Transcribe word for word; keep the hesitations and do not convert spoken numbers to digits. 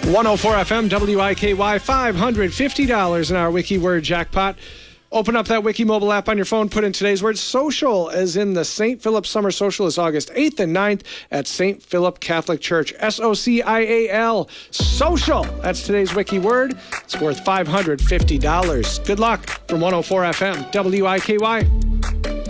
one oh four F M, W I K Y, five hundred fifty dollars in our Wiki Word jackpot. Open up that Wiki mobile app on your phone, put in today's word, social, as in the Saint Philip Summer Social is August eighth and ninth at Saint Philip Catholic Church. S O C I A L, social. That's today's Wiki word. It's worth five hundred fifty dollars. Good luck from one oh four F M, W I K Y.